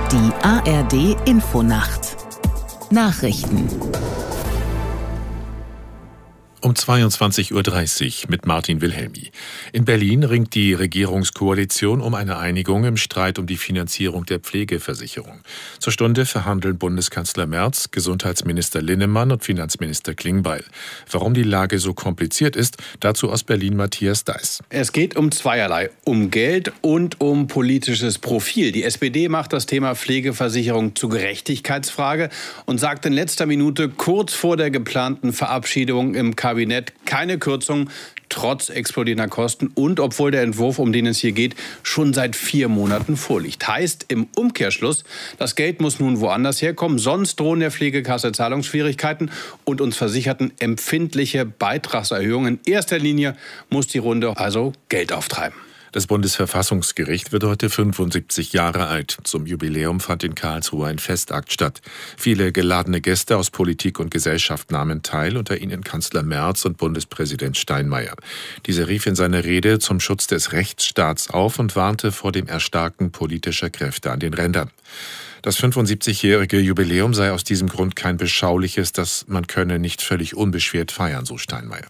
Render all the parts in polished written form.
Die ARD Infonacht. Nachrichten. Um 22:30 Uhr mit Martin Wilhelmi. In Berlin ringt die Regierungskoalition um eine Einigung im Streit um die Finanzierung der Pflegeversicherung. Zur Stunde verhandeln Bundeskanzler Merz, Gesundheitsminister Linnemann und Finanzminister Klingbeil. Warum die Lage so kompliziert ist, dazu aus Berlin Matthias Deiß. Es geht um zweierlei, um Geld und um politisches Profil. Die SPD macht das Thema Pflegeversicherung zur Gerechtigkeitsfrage und sagt in letzter Minute kurz vor der geplanten Verabschiedung im Kabinett keine Kürzung, trotz explodierender Kosten und obwohl der Entwurf, um den es hier geht, schon seit 4 Monaten vorliegt. Heißt im Umkehrschluss, das Geld muss nun woanders herkommen, sonst drohen der Pflegekasse Zahlungsschwierigkeiten und uns Versicherten empfindliche Beitragserhöhungen. In erster Linie muss die Runde also Geld auftreiben. Das Bundesverfassungsgericht wird heute 75 Jahre alt. Zum Jubiläum fand in Karlsruhe ein Festakt statt. Viele geladene Gäste aus Politik und Gesellschaft nahmen teil, unter ihnen Kanzler Merz und Bundespräsident Steinmeier. Dieser rief in seiner Rede zum Schutz des Rechtsstaats auf und warnte vor dem Erstarken politischer Kräfte an den Rändern. Das 75-jährige Jubiläum sei aus diesem Grund kein beschauliches, das man könne nicht völlig unbeschwert feiern, so Steinmeier.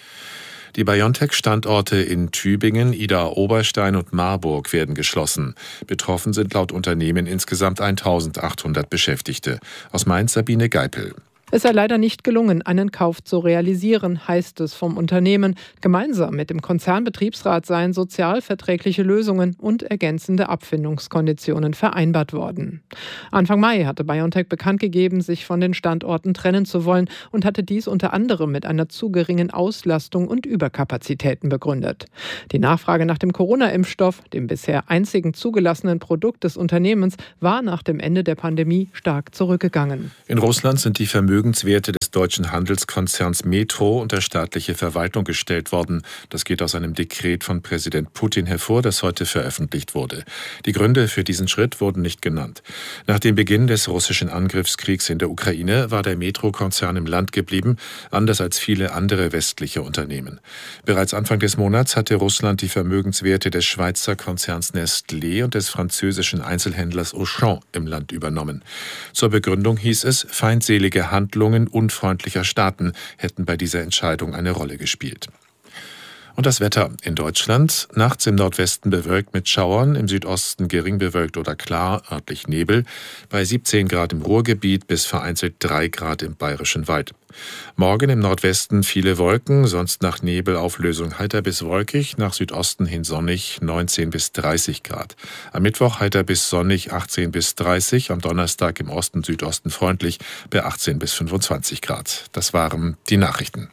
Die BioNTech-Standorte in Tübingen, Idar-Oberstein und Marburg werden geschlossen. Betroffen sind laut Unternehmen insgesamt 1.800 Beschäftigte. Aus Mainz Sabine Geipel. Es sei leider nicht gelungen, einen Kauf zu realisieren, heißt es vom Unternehmen. Gemeinsam mit dem Konzernbetriebsrat seien sozialverträgliche Lösungen und ergänzende Abfindungskonditionen vereinbart worden. Anfang Mai hatte BioNTech bekannt gegeben, sich von den Standorten trennen zu wollen und hatte dies unter anderem mit einer zu geringen Auslastung und Überkapazitäten begründet. Die Nachfrage nach dem Corona-Impfstoff, dem bisher einzigen zugelassenen Produkt des Unternehmens, war nach dem Ende der Pandemie stark zurückgegangen. In Russland sind die Vermögenswerte des deutschen Handelskonzerns Metro unter staatliche Verwaltung gestellt worden. Das geht aus einem Dekret von Präsident Putin hervor, das heute veröffentlicht wurde. Die Gründe für diesen Schritt wurden nicht genannt. Nach dem Beginn des russischen Angriffskriegs in der Ukraine war der Metro-Konzern im Land geblieben, anders als viele andere westliche Unternehmen. Bereits Anfang des Monats hatte Russland die Vermögenswerte des Schweizer Konzerns Nestlé und des französischen Einzelhändlers Auchan im Land übernommen. Zur Begründung hieß es, feindselige Handlungen unfreundlicher Staaten hätten bei dieser Entscheidung eine Rolle gespielt. Und das Wetter in Deutschland. Nachts im Nordwesten bewölkt mit Schauern, im Südosten gering bewölkt oder klar, örtlich Nebel. Bei 17 Grad im Ruhrgebiet bis vereinzelt 3 Grad im Bayerischen Wald. Morgen im Nordwesten viele Wolken, sonst nach Nebelauflösung heiter bis wolkig, nach Südosten hin sonnig 19 bis 30 Grad. Am Mittwoch heiter bis sonnig 18 bis 30, am Donnerstag im Osten, Südosten freundlich bei 18 bis 25 Grad. Das waren die Nachrichten.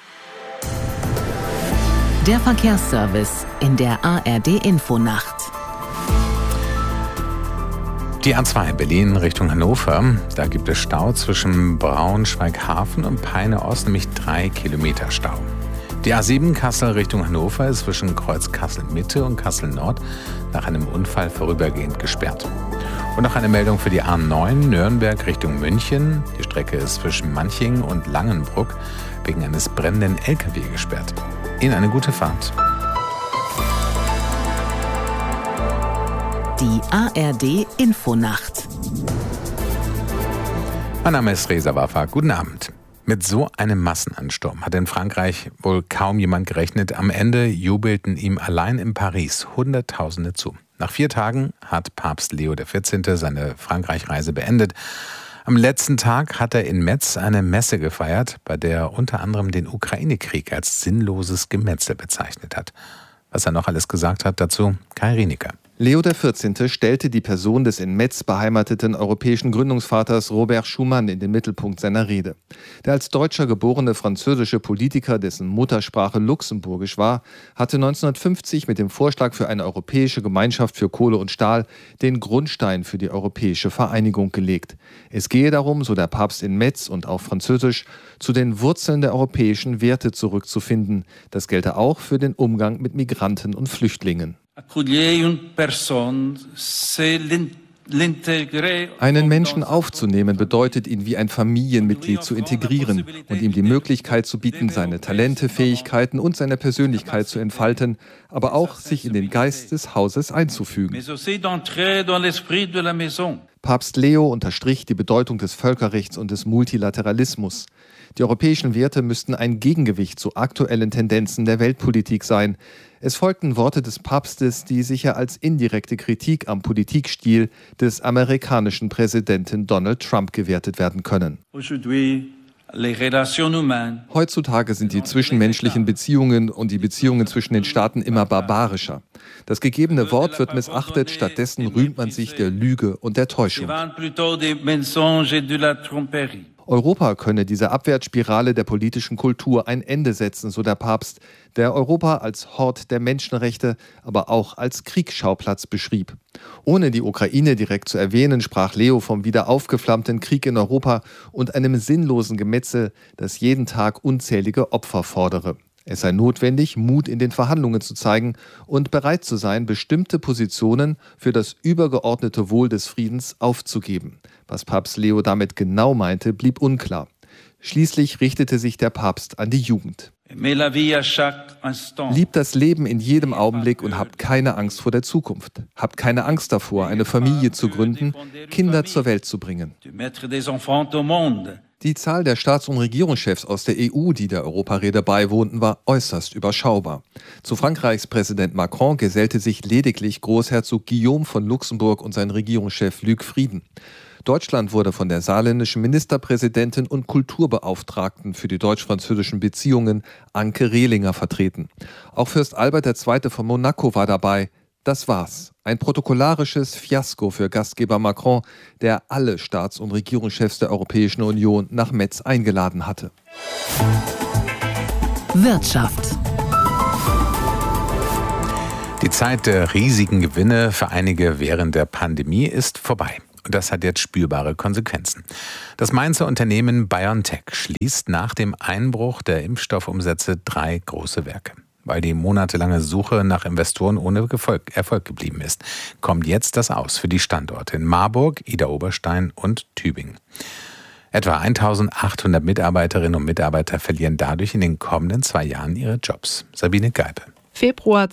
Der Verkehrsservice in der ARD Infonacht. Die A2 Berlin Richtung Hannover, da gibt es Stau zwischen Braunschweig-Hafen und Peine-Ost, nämlich 3 Kilometer Stau. Die A7 Kassel Richtung Hannover ist zwischen Kreuz Kassel-Mitte und Kassel-Nord nach einem Unfall vorübergehend gesperrt. Und noch eine Meldung für die A9 Nürnberg Richtung München. Die Strecke ist zwischen Manching und Langenbruck wegen eines brennenden LKW gesperrt. Ihnen eine gute Fahrt. Die ARD Infonacht. Mein Name ist Reza Wafa. Guten Abend. Mit so einem Massenansturm hat in Frankreich wohl kaum jemand gerechnet. Am Ende jubelten ihm allein in Paris Hunderttausende zu. Nach 4 Tagen hat Papst Leo XIV. Seine Frankreich-Reise beendet. Am letzten Tag hat er in Metz eine Messe gefeiert, bei der er unter anderem den Ukraine-Krieg als sinnloses Gemetzel bezeichnet hat. Was er noch alles gesagt hat, dazu Kai Rienecker. Leo XIV. Stellte die Person des in Metz beheimateten europäischen Gründungsvaters Robert Schuman in den Mittelpunkt seiner Rede. Der als Deutscher geborene französische Politiker, dessen Muttersprache Luxemburgisch war, hatte 1950 mit dem Vorschlag für eine europäische Gemeinschaft für Kohle und Stahl den Grundstein für die europäische Vereinigung gelegt. Es gehe darum, so der Papst in Metz und auf Französisch, zu den Wurzeln der europäischen Werte zurückzufinden. Das gelte auch für den Umgang mit Migranten und Flüchtlingen. Einen Menschen aufzunehmen bedeutet, ihn wie ein Familienmitglied zu integrieren und ihm die Möglichkeit zu bieten, seine Talente, Fähigkeiten und seine Persönlichkeit zu entfalten, aber auch sich in den Geist des Hauses einzufügen. Papst Leo unterstrich die Bedeutung des Völkerrechts und des Multilateralismus. Die europäischen Werte müssten ein Gegengewicht zu aktuellen Tendenzen der Weltpolitik sein. Es folgten Worte des Papstes, die sicher als indirekte Kritik am Politikstil des amerikanischen Präsidenten Donald Trump gewertet werden können. Heutzutage sind die zwischenmenschlichen Beziehungen und die Beziehungen zwischen den Staaten immer barbarischer. Das gegebene Wort wird missachtet, stattdessen rühmt man sich der Lüge und der Täuschung. Europa könne dieser Abwärtsspirale der politischen Kultur ein Ende setzen, so der Papst, der Europa als Hort der Menschenrechte, aber auch als Kriegsschauplatz beschrieb. Ohne die Ukraine direkt zu erwähnen, sprach Leo vom wieder aufgeflammten Krieg in Europa und einem sinnlosen Gemetzel, das jeden Tag unzählige Opfer fordere. Es sei notwendig, Mut in den Verhandlungen zu zeigen und bereit zu sein, bestimmte Positionen für das übergeordnete Wohl des Friedens aufzugeben. Was Papst Leo damit genau meinte, blieb unklar. Schließlich richtete sich der Papst an die Jugend. Liebt das Leben in jedem Augenblick und habt keine Angst vor der Zukunft. Habt keine Angst davor, eine Familie zu gründen, Kinder zur Welt zu bringen. Die Zahl der Staats- und Regierungschefs aus der EU, die der Europarede beiwohnten, war äußerst überschaubar. Zu Frankreichs Präsident Macron gesellte sich lediglich Großherzog Guillaume von Luxemburg und sein Regierungschef Luc Frieden. Deutschland wurde von der saarländischen Ministerpräsidentin und Kulturbeauftragten für die deutsch-französischen Beziehungen Anke Rehlinger vertreten. Auch Fürst Albert II. Von Monaco war dabei. Das war's. Ein protokollarisches Fiasko für Gastgeber Macron, der alle Staats- und Regierungschefs der Europäischen Union nach Metz eingeladen hatte. Wirtschaft. Die Zeit der riesigen Gewinne für einige während der Pandemie ist vorbei. Und das hat jetzt spürbare Konsequenzen. Das Mainzer Unternehmen BioNTech schließt nach dem Einbruch der Impfstoffumsätze 3 große Werke. Weil die monatelange Suche nach Investoren ohne Erfolg geblieben ist, kommt jetzt das Aus für die Standorte in Marburg, Idar-Oberstein und Tübingen. Etwa 1.800 Mitarbeiterinnen und Mitarbeiter verlieren dadurch in den kommenden 2 Jahren ihre Jobs. Sabine Geibe. Februar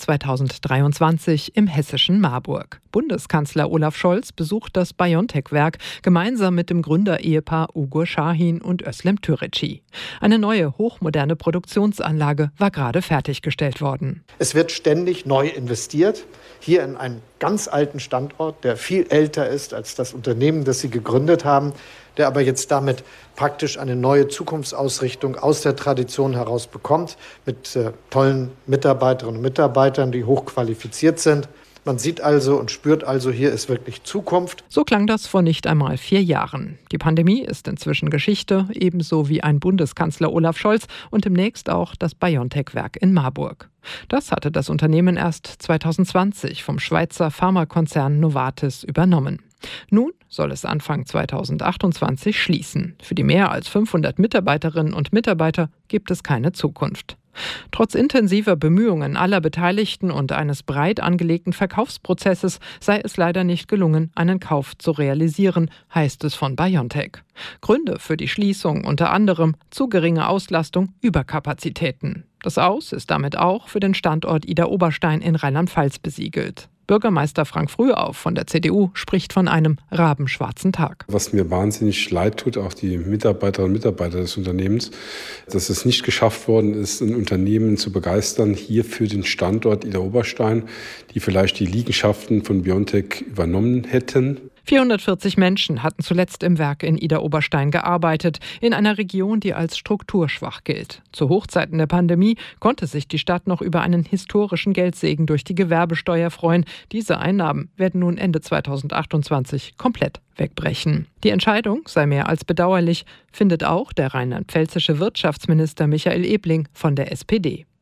2023 im hessischen Marburg. Bundeskanzler Olaf Scholz besucht das BioNTech-Werk gemeinsam mit dem Gründerehepaar Ugur Şahin und Özlem Türeci. Eine neue, hochmoderne Produktionsanlage war gerade fertiggestellt worden. Es wird ständig neu investiert. Hier in einen ganz alten Standort, der viel älter ist als das Unternehmen, das Sie gegründet haben, der aber jetzt damit praktisch eine neue Zukunftsausrichtung aus der Tradition heraus bekommt, mit tollen Mitarbeiterinnen und Mitarbeitern, die hochqualifiziert sind. Man sieht also und spürt also, hier ist wirklich Zukunft. So klang das vor nicht einmal 4 Jahren. Die Pandemie ist inzwischen Geschichte, ebenso wie ein Bundeskanzler Olaf Scholz und demnächst auch das BioNTech-Werk in Marburg. Das hatte das Unternehmen erst 2020 vom Schweizer Pharmakonzern Novartis übernommen. Nun soll es Anfang 2028 schließen. Für die mehr als 500 Mitarbeiterinnen und Mitarbeiter gibt es keine Zukunft. Trotz intensiver Bemühungen aller Beteiligten und eines breit angelegten Verkaufsprozesses sei es leider nicht gelungen, einen Kauf zu realisieren, heißt es von BioNTech. Gründe für die Schließung unter anderem zu geringe Auslastung, Überkapazitäten. Das Aus ist damit auch für den Standort Idar-Oberstein in Rheinland-Pfalz besiegelt. Bürgermeister Frank Frühauf von der CDU spricht von einem rabenschwarzen Tag. Was mir wahnsinnig leid tut, auch die Mitarbeiterinnen und Mitarbeiter des Unternehmens, dass es nicht geschafft worden ist, ein Unternehmen zu begeistern, hier für den Standort Idar-Oberstein, die vielleicht die Liegenschaften von BioNTech übernommen hätten. 440 Menschen hatten zuletzt im Werk in Idar-Oberstein gearbeitet, in einer Region, die als strukturschwach gilt. Zu Hochzeiten der Pandemie konnte sich die Stadt noch über einen historischen Geldsegen durch die Gewerbesteuer freuen. Diese Einnahmen werden nun Ende 2028 komplett wegbrechen. Die Entscheidung sei mehr als bedauerlich, findet auch der rheinland-pfälzische Wirtschaftsminister Michael Ebling von der SPD.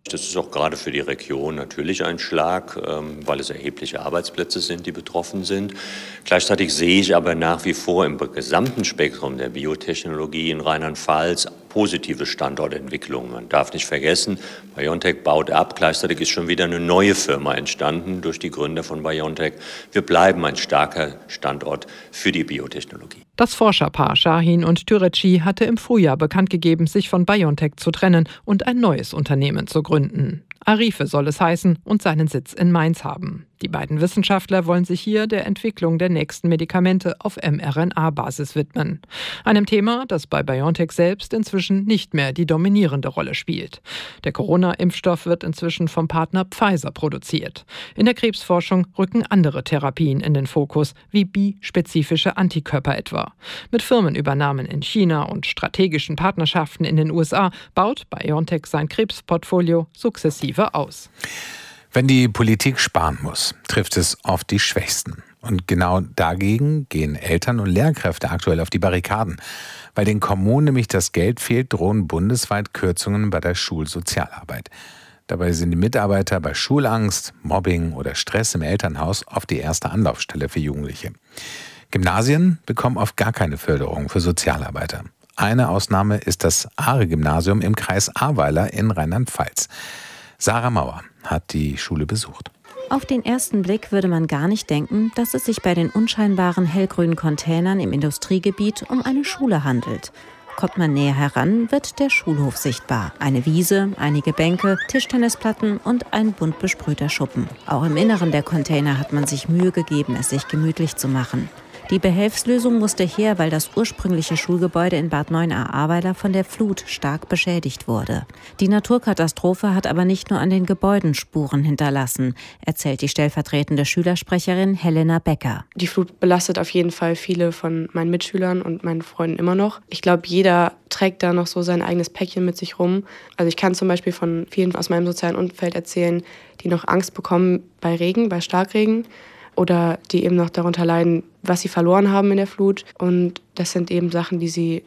Das ist auch gerade für die Region natürlich ein Schlag, weil es erhebliche Arbeitsplätze sind, die betroffen sind. Gleichzeitig sehe ich aber nach wie vor im gesamten Spektrum der Biotechnologie in Rheinland-Pfalz positive Standortentwicklungen. Man darf nicht vergessen, BioNTech baut ab. Gleichzeitig ist schon wieder eine neue Firma entstanden durch die Gründer von BioNTech. Wir bleiben ein starker Standort für die Biotechnologie. Das Forscherpaar Şahin und Türeci hatte im Frühjahr bekannt gegeben, sich von BioNTech zu trennen und ein neues Unternehmen zu gründen. Arife soll es heißen und seinen Sitz in Mainz haben. Die beiden Wissenschaftler wollen sich hier der Entwicklung der nächsten Medikamente auf mRNA-Basis widmen. Einem Thema, das bei BioNTech selbst inzwischen nicht mehr die dominierende Rolle spielt. Der Corona-Impfstoff wird inzwischen vom Partner Pfizer produziert. In der Krebsforschung rücken andere Therapien in den Fokus, wie bispezifische Antikörper etwa. Mit Firmenübernahmen in China und strategischen Partnerschaften in den USA baut BioNTech sein Krebsportfolio sukzessive aus. Wenn die Politik sparen muss, trifft es oft die Schwächsten. Und genau dagegen gehen Eltern und Lehrkräfte aktuell auf die Barrikaden. Weil den Kommunen nämlich das Geld fehlt, drohen bundesweit Kürzungen bei der Schulsozialarbeit. Dabei sind die Mitarbeiter bei Schulangst, Mobbing oder Stress im Elternhaus oft die erste Anlaufstelle für Jugendliche. Gymnasien bekommen oft gar keine Förderung für Sozialarbeiter. Eine Ausnahme ist das Aare-Gymnasium im Kreis Ahrweiler in Rheinland-Pfalz. Sarah Mauer hat die Schule besucht. Auf den ersten Blick würde man gar nicht denken, dass es sich bei den unscheinbaren hellgrünen Containern im Industriegebiet um eine Schule handelt. Kommt man näher heran, wird der Schulhof sichtbar. Eine Wiese, einige Bänke, Tischtennisplatten und ein bunt besprühter Schuppen. Auch im Inneren der Container hat man sich Mühe gegeben, es sich gemütlich zu machen. Die Behelfslösung musste her, weil das ursprüngliche Schulgebäude in Bad Neuenahr-Ahrweiler von der Flut stark beschädigt wurde. Die Naturkatastrophe hat aber nicht nur an den Gebäuden Spuren hinterlassen, erzählt die stellvertretende Schülersprecherin Helena Becker. Die Flut belastet auf jeden Fall viele von meinen Mitschülern und meinen Freunden immer noch. Ich glaube, jeder trägt da noch so sein eigenes Päckchen mit sich rum. Also ich kann zum Beispiel von vielen aus meinem sozialen Umfeld erzählen, die noch Angst bekommen bei Regen, bei Starkregen. Oder die eben noch darunter leiden, was sie verloren haben in der Flut. Und das sind eben Sachen, die sie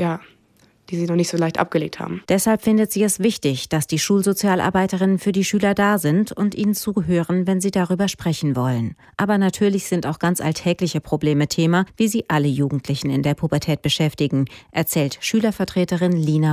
noch nicht so leicht abgelegt haben. Deshalb findet sie es wichtig, dass die Schulsozialarbeiterinnen für die Schüler da sind und ihnen zuhören, wenn sie darüber sprechen wollen. Aber natürlich sind auch ganz alltägliche Probleme Thema, wie sie alle Jugendlichen in der Pubertät beschäftigen, erzählt Schülervertreterin Lina